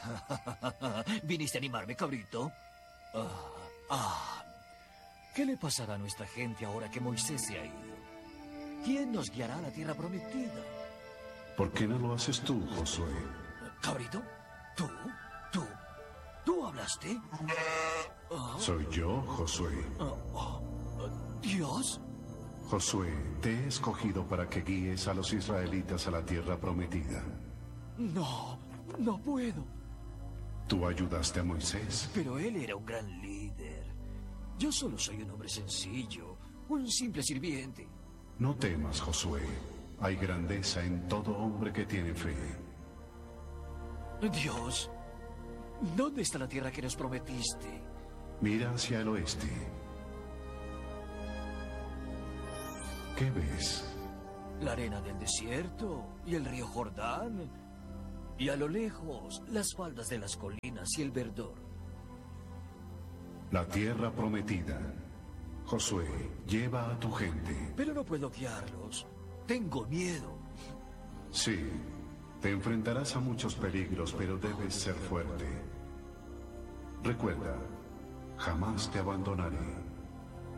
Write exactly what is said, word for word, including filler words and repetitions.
¿Viniste a animarme, cabrito? Ah, ah. ¿Qué le pasará a nuestra gente ahora que Moisés se ha ido? ¿Quién nos guiará a la tierra prometida? ¿Por qué no lo haces tú, Josué? ¿Cabrito? ¿Tú? ¿Tú? ¿Tú hablaste? Oh. Soy yo, Josué. Oh, oh. ¿Dios? Josué, te he escogido para que guíes a los israelitas a la tierra prometida. No, no puedo. Tú ayudaste a Moisés. Pero él era un gran líder. Yo solo soy un hombre sencillo, un simple sirviente. No temas, Josué. Hay grandeza en todo hombre que tiene fe. Dios, ¿dónde está la tierra que nos prometiste? Mira hacia el oeste. ¿Qué ves? La arena del desierto y el río Jordán. Y a lo lejos, las faldas de las colinas y el verdor. La tierra prometida. Josué, lleva a tu gente. Pero no puedo guiarlos. Tengo miedo. Sí, te enfrentarás a muchos peligros, pero debes ser fuerte. Recuerda, jamás te abandonaré.